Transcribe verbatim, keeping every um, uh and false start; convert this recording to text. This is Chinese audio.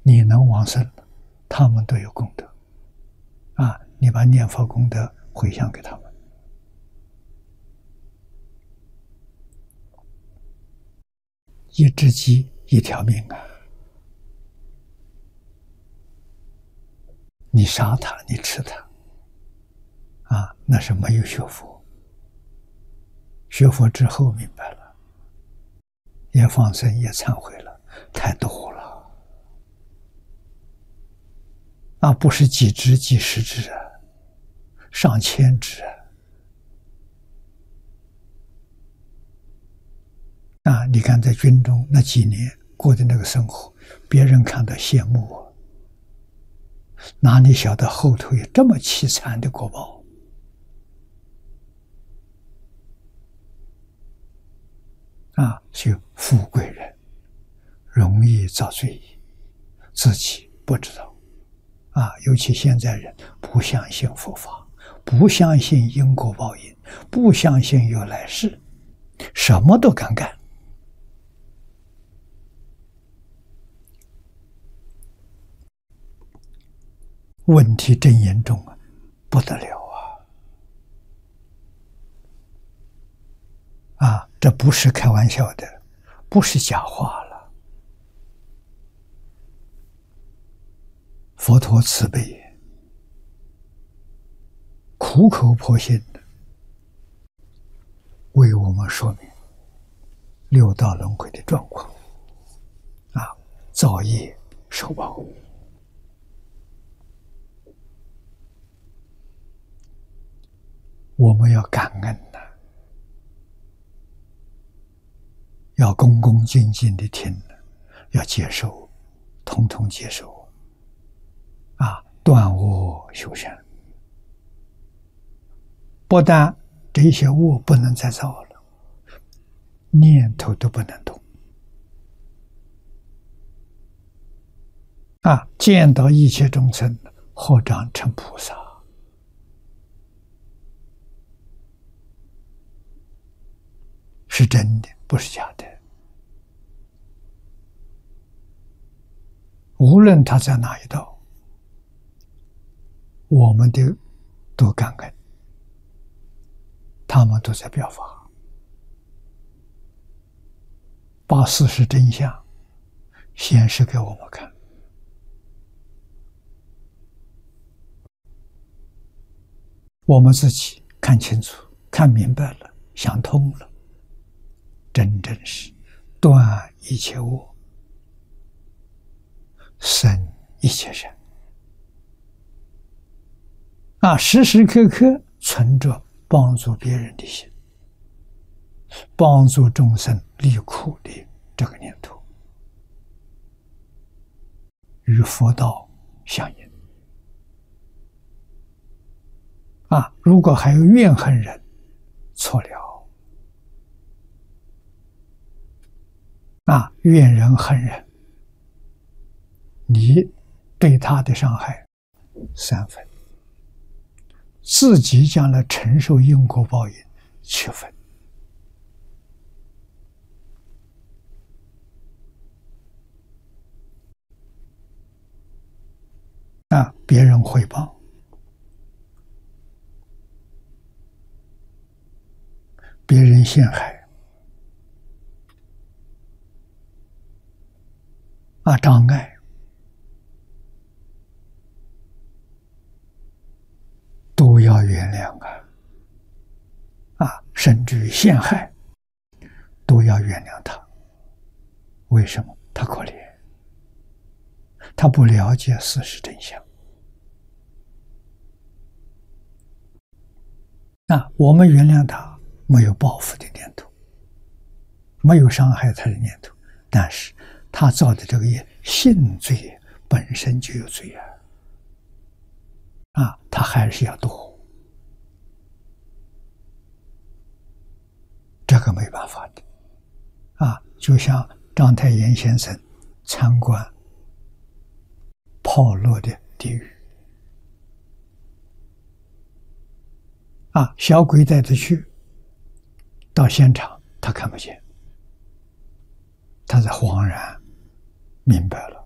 你能往生了，他们都有功德啊！你把念佛功德回向给他们。一只鸡一条命啊！你杀它，你吃它，啊，那是没有学佛。学佛之后明白了，也放生，也忏悔了，太多了啊！不是几只、几十只啊，上千只啊！啊，你看在军中那几年过的那个生活，别人看到羡慕啊，哪里晓得后头有这么凄惨的果报？啊，就富贵人容易造罪业，自己不知道啊。尤其现在人不相信佛法，不相信因果报应，不相信有来世，什么都敢干。问题真严重啊，不得了啊！啊，这不是开玩笑的，不是假话了。佛陀慈悲，苦口婆心的为我们说明六道轮回的状况啊，造业受报。我们要感恩呐、啊，要恭恭敬敬的听，要接受，统统接受啊！断恶修善，不但这些恶不能再造了，念头都不能动啊！见到一切众生，合掌成菩萨。是真的，不是假的。无论他在哪一道，我们都都感恩，他们都在表法，把事实真相显示给我们看。我们自己看清楚、看明白了、想通了，真正是断一切恶，生一切善啊！时时刻刻存着帮助别人的心，帮助众生离苦的这个念头，与佛道相应啊！如果还有怨恨人，错了啊！怨人恨人，你对他的伤害三分，自己将来承受因果报应七分啊！别人汇报，别人陷害啊，障碍都要原谅啊！啊，甚至于陷害都要原谅他。为什么？他可怜，他不了解事实真相。那我们原谅他，没有报复的念头，没有伤害他的念头，但是他造的这个业，性罪本身就有罪啊！啊，他还是要躲，这个没办法的啊！就像章太炎先生参观炮烙的地狱啊，小鬼带他去，到现场他看不见，他才恍然明白了，